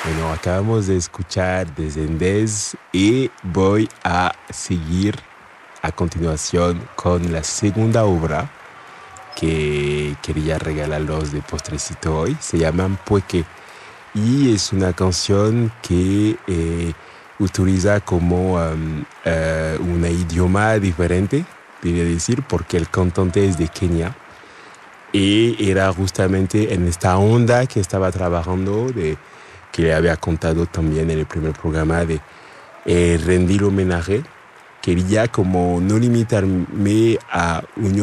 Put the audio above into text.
Bueno, acabamos de escuchar Descendés y voy a seguir a continuación con la segunda obra que quería regalarlos de postrecito hoy. Se llama Pueque y es una canción que utiliza como un idioma diferente, quería decir, porque el cantante es de Kenia y era justamente en esta onda que estaba trabajando, que le había contado también en el primer programa de rendir homenaje. Quería como no limitarme a un